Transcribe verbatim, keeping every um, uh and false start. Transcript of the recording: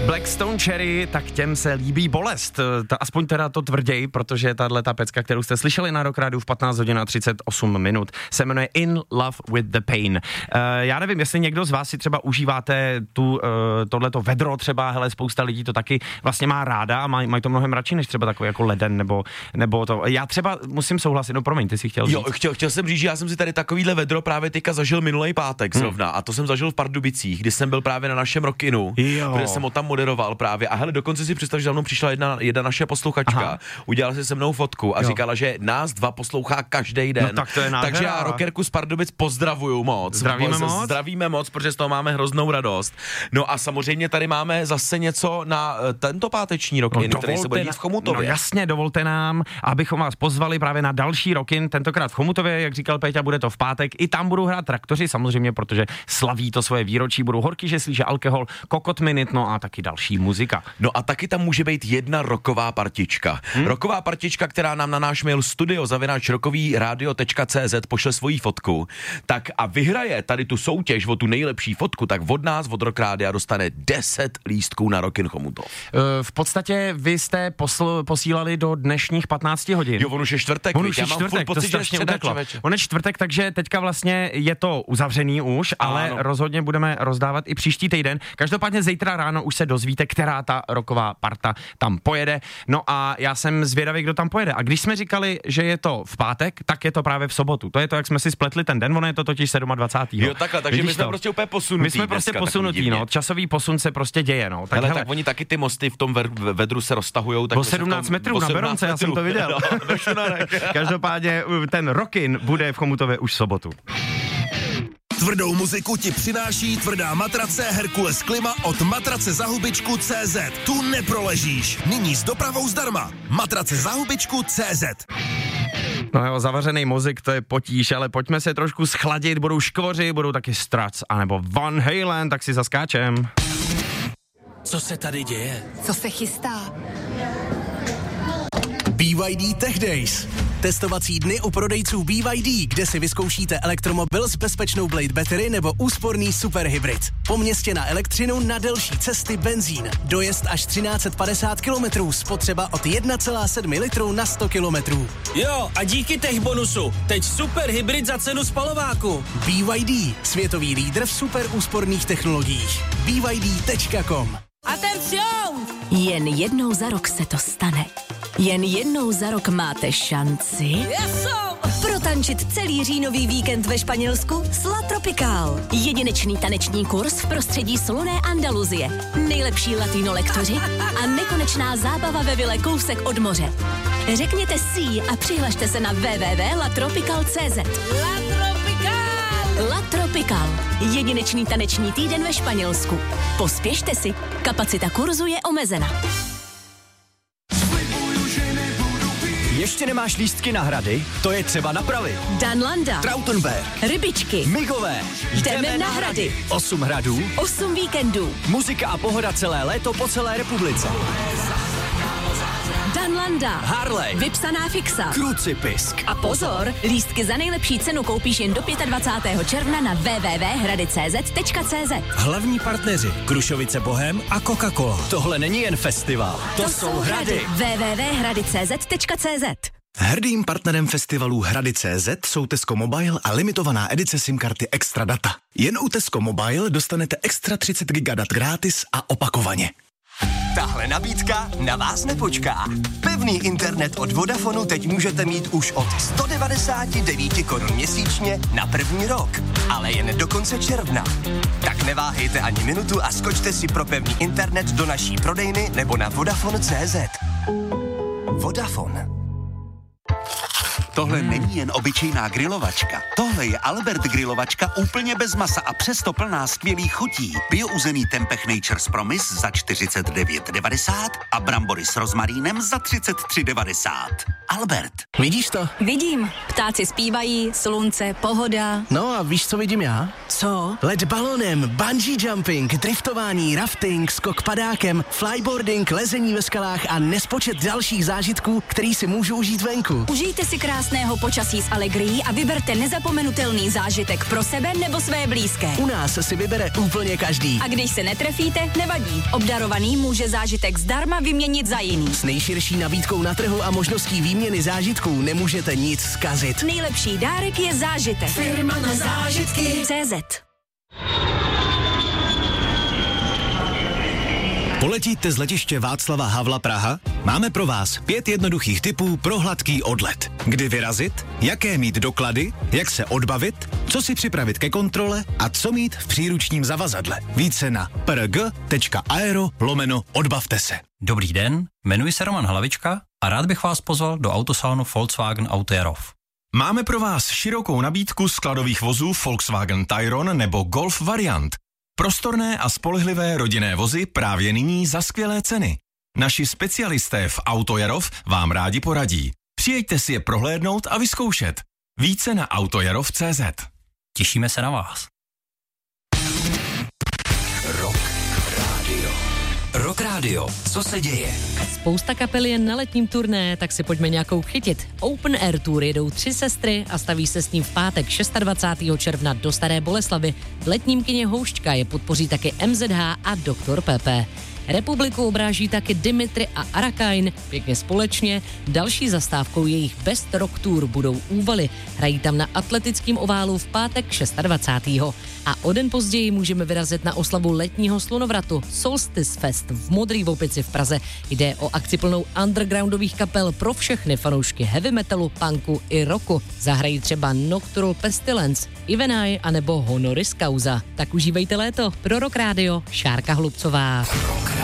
Black Stone Cherry, tak těm se líbí bolest. Ta, aspoň teda to tvrději, protože tahle ta pecka, kterou jste slyšeli na Rock Rádiu v patnáct hodin a třicet osm minut, se jmenuje In Love with the Pain. Uh, já nevím, jestli někdo z vás si třeba užíváte tu, uh, tohleto vedro třeba, hele, spousta lidí to taky vlastně má ráda a mají maj to mnohem radši, než třeba takový jako leden, nebo, nebo to. Já třeba musím souhlasit, no promiň, ty si chtěl říct. Jo, chtěl, chtěl jsem říct, že já jsem si tady takovýhle vedro právě teďka zažil minulý pátek zrovna hmm. a to jsem zažil v Pardubicích, kdy jsem byl právě na našem Rockinu, kde jsem ho tam moderoval právě a hele, dokonce si představ, že za mnou přišla jedna, jedna naše posluchačka, aha, udělala si se mnou fotku a jo, říkala, že nás dva poslouchá každý den. No, tak to je nádhera. Takže já rockerku z Pardubic pozdravuju moc. Zdravíme moc. Zdravíme moc, protože z toho máme hroznou radost. No a samozřejmě tady máme zase něco na tento páteční Rockin, no, který se bude dít v Chomutově. No jasně, dovolte nám, abychom vás pozvali právě na další Rockin, tentokrát v Chomutově, jak říkal Péťa, bude to v pátek. I tam budou hrát Traktoři, samozřejmě, protože slaví to svoje výročí, budou Horký žeslíže, Alkohol, Kokot Minute, no a taky další muzika. No a taky tam může být jedna rocková partička. Hmm? Rocková partička, která nám na náš mail studio zavináč rockový rádio tečka cé zet pošle svoji fotku, tak a vyhraje tady tu soutěž o tu nejlepší fotku, tak od nás, od Rock Rádia dostane deset lístků na Rockin Chomutov. V podstatě vy jste posl, posílali do dnešních patnácti hodin. Jo, on už je čtvrtek, on už je čtvrtek, to strašně uteklo. On je čtvrtek, takže teďka vlastně je to uzavřený už, ale ano, rozhodně budeme rozdávat i příští týden. Každopádně zítra ráno už se dozvíte, která ta rocková parta tam pojede. No a já jsem zvědavý, kdo tam pojede. A když jsme říkali, že je to v pátek, tak je to právě v sobotu. To je to, jak jsme si spletli ten den, ono je to totiž dvacátého sedmého. Jo, takhle, takže Vidíš my jsme to? prostě úplně posunutí. My jsme prostě posunutí, no. Časový posun se prostě děje, no. Tak, hele, hele, tak oni taky ty mosty v tom vedru se roztahujou. Tak o sedmnáct metrů na Berounce, já jsem to viděl. Každopádně ten Rockin bude v Chomutově už v sobotu. Tvrdou muziku ti přináší tvrdá matrace Herkules Klima od matrace za hubičku tečka cé zet. Tu neproležíš. Nyní s dopravou zdarma. Matrace za hubičku tečka cé zet. No jo, zavařený mozek, to je potíž, ale pojďme se trošku schladit, budou škvoři, budou taky Struts, anebo Van Halen, tak si zaskáčem. Co se tady děje? Co se chystá? bé vé dé Tech Days. Testovací dny u prodejců bé vé dé, kde si vyzkoušíte elektromobil s bezpečnou Blade Battery nebo úsporný superhybrid. Po městě na elektřinu, na delší cesty benzín. Dojezd až třináct set padesát kilometrů, spotřeba od jedna celá sedm litru na sto kilometrů. Jo, a díky tech bonusu, teď superhybrid za cenu spalováku. bé vé dé, světový lídr v super úsporných technologiích. bé vé dé tečka com. Atención! Jen jednou za rok se to stane. Jen jednou za rok máte šanci Yeso! protančit celý říjnový víkend ve Španělsku s La Tropical. Jedinečný taneční kurz v prostředí slunné Andaluzie, nejlepší latino lektoři a nekonečná zábava ve vile kousek od moře. Řekněte si a přihlašte se na w w w tečka la tropical tečka cé zet. La Tropical! La Tropical. Jedinečný taneční týden ve Španělsku. Pospěšte si, kapacita kurzu je omezena. Ještě nemáš lístky na hrady? To je třeba napravit. Danlanda, Trautenberg, Rybičky, Migové, jdeme na hrady. Osm hradů, Osm víkendů. muzika a pohoda celé léto po celé republice. Danlanda, Harley, vypsaná fixa. Krucipisk. A pozor, lístky za nejlepší cenu koupíš jen do dvacátého pátého června na w w w tečka hrady tečka cé zet tečka cé zet. Hlavní partneři Krušovice Bohem a Coca-Cola. Tohle není jen festival, to, to jsou hrady. w w w tečka hrady tečka cé zet tečka cé zet. Hrdým partnerem festivalů Hrady tečka cé zet jsou Tesco Mobile a limitovaná edice SIM karty Extra Data. Jen u Tesco Mobile dostanete extra třicet giga dat gratis a opakovaně. Tahle nabídka na vás nepočká. Pevný internet od Vodafonu teď můžete mít už od sto devadesát devět korun měsíčně na první rok, ale jen do konce června. Tak neváhejte ani minutu a skočte si pro pevný internet do naší prodejny nebo na vodafone tečka cé zet. Vodafone. Tohle hmm. není jen obyčejná grilovačka. Tohle je Albert grilovačka úplně bez masa a přesto plná skvělých chutí. Biouzený tempeh Nature's Promise za čtyřicet devět devadesát a brambory s rozmarínem za třicet tři devadesát. Albert. Vidíš to? Vidím. Ptáci zpívají, slunce, pohoda. No a víš, co vidím já? Co? Let balonem, bungee jumping, driftování, rafting, skok padákem, flyboarding, lezení ve skalách a nespočet dalších zážitků, který si můžu užít venku. Užijte si krásný krásného počasí s Allegrií a vyberte nezapomenutelný zážitek pro sebe nebo své blízké. U nás si vybere úplně každý. A když se netrefíte, nevadí. Obdarovaný může zážitek zdarma vyměnit za jiný. S nejširší nabídkou na trhu a možností výměny zážitků nemůžete nic zkazit. Nejlepší dárek je zážitek. Firma na zážitky. cé zet. Poletíte z letiště Václava Havla Praha? Máme pro vás pět jednoduchých tipů pro hladký odlet. Kdy vyrazit, jaké mít doklady, jak se odbavit, co si připravit ke kontrole a co mít v příručním zavazadle. Více na prg.aero lomeno odbavte se. Dobrý den, jmenuji se Roman Hlavička a rád bych vás pozval do autosalonu Volkswagen Auto Jarov. Máme pro vás širokou nabídku skladových vozů Volkswagen Tayron nebo Golf variant. Prostorné a spolehlivé rodinné vozy právě nyní za skvělé ceny. Naši specialisté v Auto Jarov vám rádi poradí. Přijeďte si je prohlédnout a vyzkoušet. Více na autojarov tečka cé zet. Těšíme se na vás. Rock Radio. Rock Radio. Co se děje? Spousta kapel je na letním turné, tak si pojďme nějakou chytit. Open Air Tour jedou tři sestry a staví se s ním v pátek dvacátého šestého června do Staré Boleslavi. V letním kině Houšťka je podpoří taky em zet há a doktor Pepe. Republiku obráží taky Dimitri a Arakain, pěkně společně. Další zastávkou jejich Best Rock Tour budou Úvaly. Hrají tam na atletickém oválu v pátek dvacátého šestého A o den později můžeme vyrazit na oslavu letního slunovratu Solstice Fest v Modrý Vopici v Praze. Jde o akci plnou undergroundových kapel pro všechny fanoušky heavy metalu, punku i rocku. Zahrají třeba Nocturnal Pestilence, Ivenai anebo Honoris Causa. Tak užívejte léto. Pro Rock Radio, Šárka Hlubcová. Rock